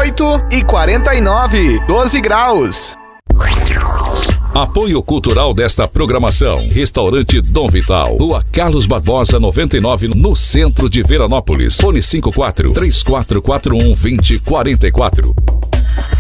8h49, 12 graus. Apoio cultural desta programação: Restaurante Dom Vital, Rua Carlos Barbosa 99, no centro de Veranópolis. Fone 54 3441 2044.